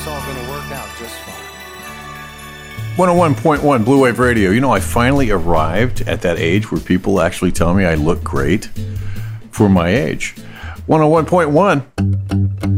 it's all going to work out just fine. 101.1 Blue Wave Radio. You know, I finally arrived at that age where people actually tell me I look great for my age. 101.1